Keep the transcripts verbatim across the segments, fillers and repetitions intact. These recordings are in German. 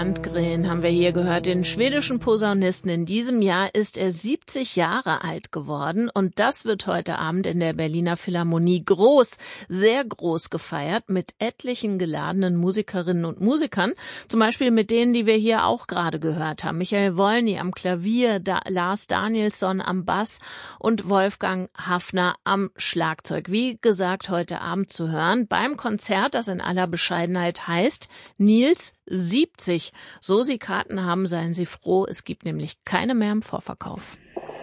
Landgren haben wir hier gehört, den schwedischen Posaunisten. In diesem Jahr ist er siebzig Jahre alt geworden und das wird heute Abend in der Berliner Philharmonie groß, sehr groß gefeiert mit etlichen geladenen Musikerinnen und Musikern, zum Beispiel mit denen, die wir hier auch gerade gehört haben. Michael Wolny am Klavier, da Lars Danielsson am Bass und Wolfgang Haffner am Schlagzeug. Wie gesagt, heute Abend zu hören beim Konzert, das in aller Bescheidenheit heißt Nils siebzig. So Sie Karten haben, seien Sie froh. Es gibt nämlich keine mehr im Vorverkauf.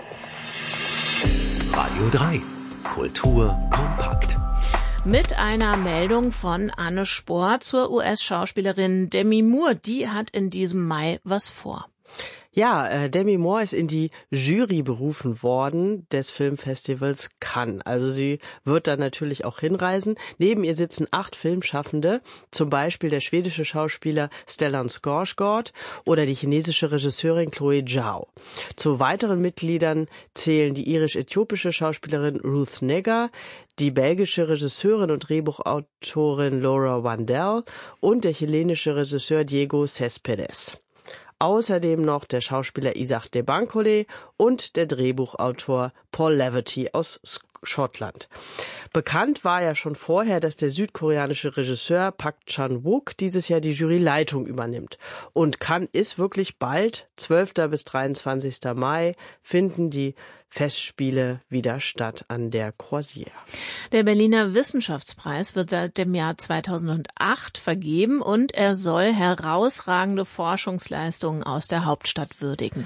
Radio drei. Kultur kompakt. Mit einer Meldung von Anne Spohr zur U S-Schauspielerin Demi Moore. Die hat in diesem Mai was vor. Ja, äh, Demi Moore ist in die Jury berufen worden des Filmfestivals Cannes. Also sie wird dann natürlich auch hinreisen. Neben ihr sitzen acht Filmschaffende, zum Beispiel der schwedische Schauspieler Stellan Skarsgård oder die chinesische Regisseurin Chloe Zhao. Zu weiteren Mitgliedern zählen die irisch-äthiopische Schauspielerin Ruth Negga, die belgische Regisseurin und Drehbuchautorin Laura Wandel und der chilenische Regisseur Diego Céspedes. Außerdem noch der Schauspieler Isaac de Bancole und der Drehbuchautor Paul Leverty aus Schottland. Bekannt war ja schon vorher, dass der südkoreanische Regisseur Park Chan-wook dieses Jahr die Juryleitung übernimmt. Und Cannes ist wirklich bald, zwölfter bis dreiundzwanzigster Mai, finden die Festspiele wieder statt an der Croisière. Der Berliner Wissenschaftspreis wird seit dem Jahr zweitausendacht vergeben und er soll herausragende Forschungsleistungen aus der Hauptstadt würdigen.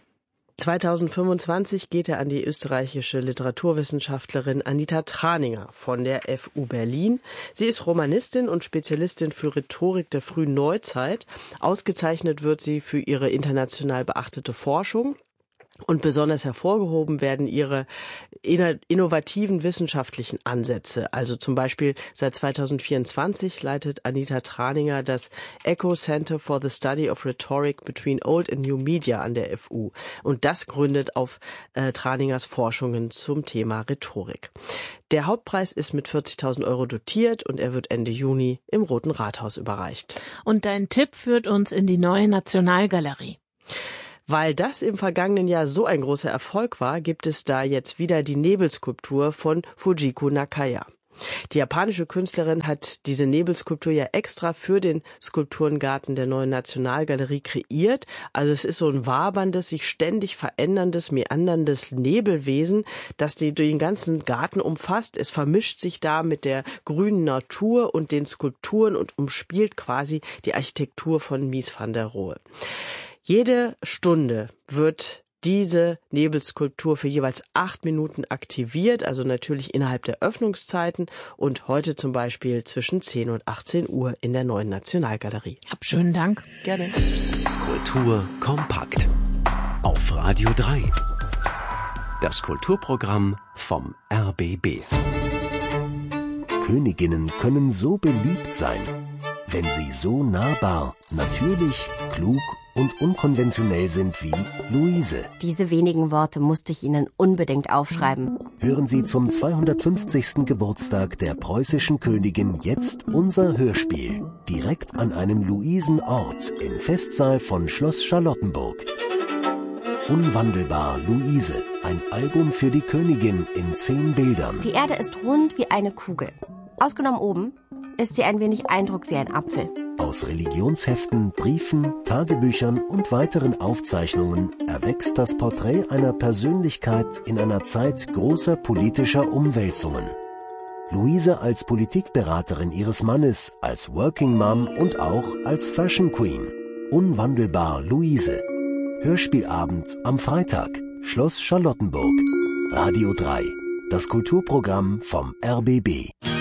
zweitausendfünfundzwanzig geht er an die österreichische Literaturwissenschaftlerin Anita Traninger von der F U Berlin. Sie ist Romanistin und Spezialistin für Rhetorik der frühen Neuzeit. Ausgezeichnet wird sie für ihre international beachtete Forschung. Und besonders hervorgehoben werden ihre innovativen wissenschaftlichen Ansätze. Also zum Beispiel seit zweitausendvierundzwanzig leitet Anita Traninger das Echo Center for the Study of Rhetoric Between Old and New Media an der F U. Und das gründet auf äh, Traningers Forschungen zum Thema Rhetorik. Der Hauptpreis ist mit vierzigtausend Euro dotiert und er wird Ende Juni im Roten Rathaus überreicht. Und dein Tipp führt uns in die neue Nationalgalerie. Weil das im vergangenen Jahr so ein großer Erfolg war, gibt es da jetzt wieder die Nebelskulptur von Fujiko Nakaya. Die japanische Künstlerin hat diese Nebelskulptur ja extra für den Skulpturengarten der neuen Nationalgalerie kreiert. Also es ist so ein waberndes, sich ständig veränderndes, meanderndes Nebelwesen, das die, den ganzen Garten umfasst. Es vermischt sich da mit der grünen Natur und den Skulpturen und umspielt quasi die Architektur von Mies van der Rohe. Jede Stunde wird diese Nebelskulptur für jeweils acht Minuten aktiviert, also natürlich innerhalb der Öffnungszeiten und heute zum Beispiel zwischen zehn und achtzehn Uhr in der neuen Nationalgalerie. Hab schönen Dank. Gerne. Kultur kompakt. Auf Radio drei. Das Kulturprogramm vom R B B. Königinnen können so beliebt sein, wenn sie so nahbar, natürlich, klug und unkonventionell sind wie Luise. Diese wenigen Worte musste ich Ihnen unbedingt aufschreiben. Hören Sie zum zweihundertfünfzigsten Geburtstag der preußischen Königin jetzt unser Hörspiel. Direkt an einem Luisenort im Festsaal von Schloss Charlottenburg. Unwandelbar Luise, ein Album für die Königin in zehn Bildern. Die Erde ist rund wie eine Kugel. Ausgenommen oben ist sie ein wenig eindruckt wie ein Apfel. Aus Religionsheften, Briefen, Tagebüchern und weiteren Aufzeichnungen erwächst das Porträt einer Persönlichkeit in einer Zeit großer politischer Umwälzungen. Luise als Politikberaterin ihres Mannes, als Working Mom und auch als Fashion Queen. Unwandelbar Luise. Hörspielabend am Freitag. Schloss Charlottenburg. Radio drei. Das Kulturprogramm vom R B B.